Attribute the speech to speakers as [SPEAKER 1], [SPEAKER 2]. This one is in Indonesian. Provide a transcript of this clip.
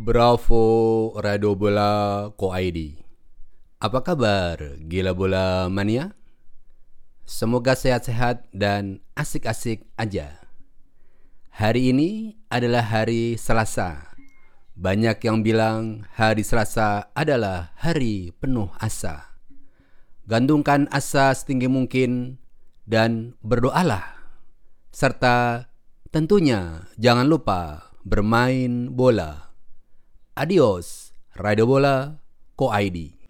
[SPEAKER 1] Bravo Radio Bola Ko ID. Apa kabar gila bola mania? Semoga sehat-sehat dan asik-asik aja. Hari ini adalah hari Selasa. Banyak yang bilang hari Selasa adalah hari penuh asa. Gantungkan asa setinggi mungkin dan berdoalah. Serta tentunya jangan lupa bermain bola. Adios, Radio Bola Ko ID.